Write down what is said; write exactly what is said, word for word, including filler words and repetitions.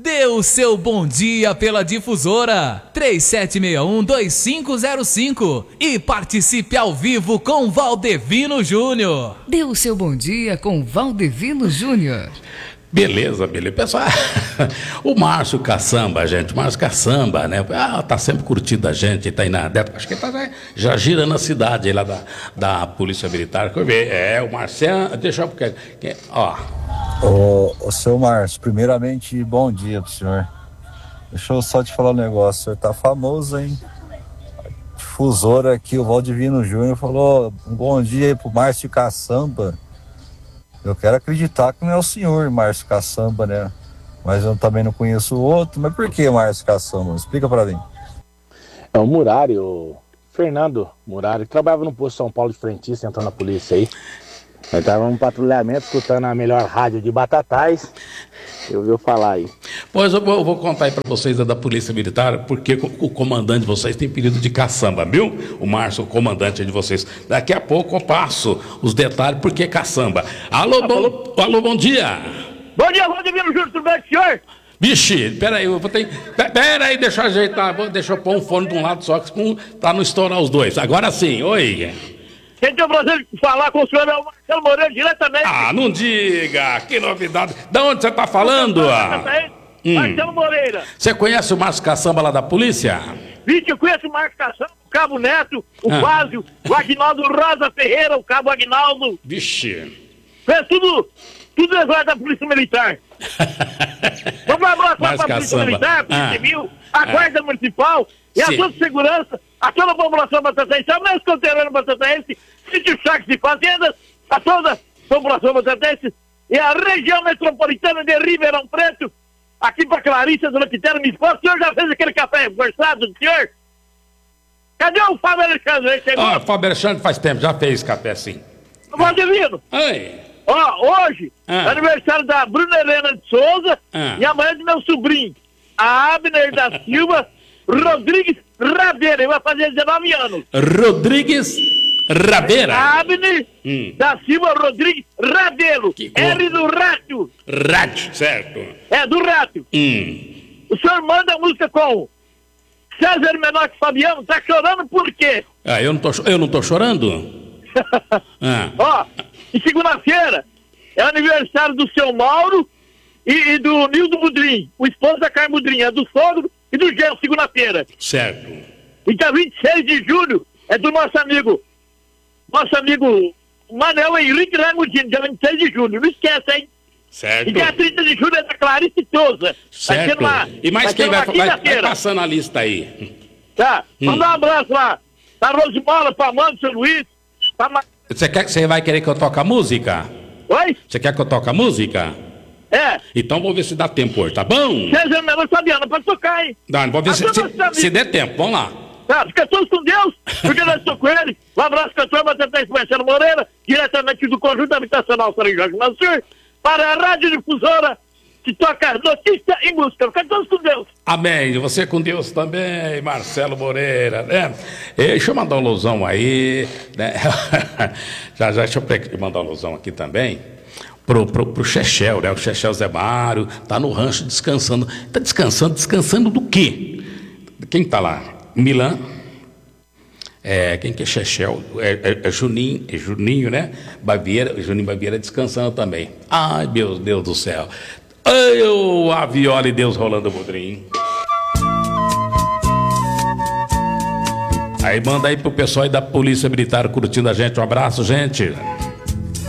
Dê o seu bom dia pela difusora três sete seis um, dois cinco zero cinco e participe ao vivo com Valdevino Júnior. Dê o seu bom dia com Valdevino Júnior. Beleza, beleza. Pessoal, o Márcio Caçamba, gente, o Márcio Caçamba, né? Ah, tá sempre curtindo a gente, tá aí na... Acho que tá já girando a cidade aí lá da, da Polícia Militar. Deixa eu ver. É, o Marciano... Deixa eu... Ó... Ô, ô, seu Márcio, primeiramente, bom dia pro senhor. Deixa eu só te falar um negócio, o senhor tá famoso, hein? Difusora aqui, o Valdevino Júnior falou um bom dia aí pro Márcio Caçamba. Eu quero acreditar que não é o senhor Márcio Caçamba, né? Mas eu também não conheço o outro. Mas por que Márcio Caçamba? Explica pra mim. É o Murari, o Fernando Murari, que trabalhava no posto São Paulo de frentista, entrou na polícia aí. Nós estávamos no patrulhamento, escutando a melhor rádio de Batatais. Eu ouvi falar aí. Pois eu vou, eu vou contar aí para vocês da Polícia Militar, porque o comandante de vocês tem pedido de caçamba, viu? O Márcio, o comandante de vocês. Daqui a pouco eu passo os detalhes, porque caçamba. Alô, bom, alô, bom dia. Bom dia, Valdevino Júnior, tudo bem, senhor? Vixe, peraí, eu vou ter. Peraí, deixa eu ajeitar, vou, deixa eu pôr um fone de um lado só, para não estourar os dois. Agora sim, oi. Quem tem o prazer de falar com o senhor é o Marcelo Moreira, diretamente. Ah, não diga, que novidade. Da onde você está falando? Hum. Marcelo Moreira. Você conhece o Márcio Caçamba lá da polícia? Vixe, eu conheço o Márcio Caçamba, o Cabo Neto, o ah. Fázio, o Aguinaldo Rosa Ferreira, o Cabo Aguinaldo. Vixe. Conheço tudo, tudo agora da Polícia Militar. Vamos abraçar para a Polícia Militar, a Polícia Civil, ah. a Guarda ah. Municipal e Sim. a sua segurança, a toda a população batatense, a meus conterrâneos batatenses, sítio saques de fazendas, a toda a população batatense e a região metropolitana de Ribeirão Preto, aqui para Clarissa, Dona Quitéria, minha esposa. O senhor já fez aquele café reforçado do senhor? Cadê o Fábio Alexandre? Ah, o Fábio Alexandre faz tempo, já fez café sim. Valdevino. Oi. Ó, hoje, ah. é aniversário da Bruna Helena de Souza ah. e amanhã do meu sobrinho, a Abner da Silva Rodrigues Rabeira, ele vai fazer dezenove anos. Rodrigues Rabeira. Abner hum. da Silva Rodrigues Rabelo. R do Rato. Rato, certo. É, do Rato. Hum. O senhor manda a música com César Menor que Fabiano, tá chorando por quê? Ah, eu não tô, eu não tô chorando? ah. Ó, e segunda-feira é aniversário do seu Mauro e, e do Nildo Budrim, o esposo da Carmen Budrim, é do sogro e do genro, segunda-feira. Certo. E dia vinte e seis de julho é do nosso amigo, nosso amigo Manuel Henrique Rangudino, dia vinte e seis de julho, não esquece, hein? Certo. E dia trinta de julho é da Clarice Souza. Certo. Uma, e mais quem vai, vai, vai passando a lista aí? Tá, hum. Manda um abraço lá pra Rosimola, pra Mano, seu Luiz, pra... Você quer, você vai querer que eu toque a música? Oi? Você quer que eu toque a música? É. Então vamos ver se dá tempo hoje, tá bom? César Menor Fabiano, pode tocar, hein? Dá, vamos ver se, se, se der tempo, vamos lá. Tá, fica todos com Deus, porque nós estamos com ele. Um abraço, cantor, Batatais Marcelo Moreira, diretamente do Conjunto Habitacional São Jorge Mansur, para a Rádio Difusora, que toca notícia e música. Fica todos com Deus. Amém. Você com Deus também, Marcelo Moreira, né? E, deixa eu mandar um alusão aí, né? já, já, deixa eu mandar um alusão aqui também. Pro, pro, pro Chechel, né? O Chechel Zé Mário tá no rancho descansando. Tá descansando, descansando do quê? Quem tá lá? Milan. É, quem que é Chechel? É, é, é Juninho, é Juninho, né? Baviera, Juninho Baviera descansando também. Ai, meu Deus do céu. Ai, o a viola e Deus rolando o bodrinho. Aí manda aí pro pessoal aí da Polícia Militar curtindo a gente. Um abraço, gente.